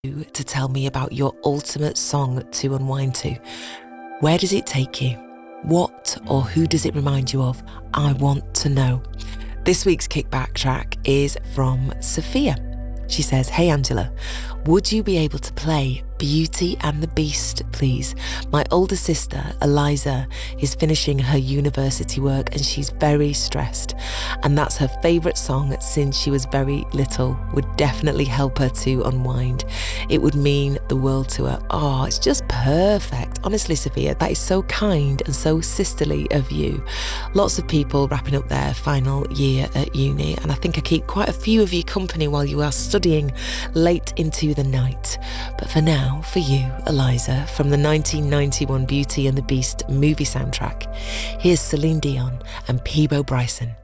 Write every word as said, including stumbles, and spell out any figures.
to tell me about your ultimate song to unwind to. Where does it take you? What or who does it remind you of? I want to know. This week's kickback track is from Sophia. She says, "Hey Angela, would you be able to play Beauty and the Beast, please? My older sister, Eliza, is finishing her university work and she's very stressed. And that's her favourite song since she was very little. Would definitely help her to unwind. It would mean the world to her." Oh, it's just perfect. Honestly, Sophia, that is so kind and so sisterly of you. Lots of people wrapping up their final year at uni, and I think I keep quite a few of you company while you are studying late into the night. But for now, for you, Eliza, from the nineteen ninety-one Beauty and the Beast movie soundtrack, here's Celine Dion and Peabo Bryson.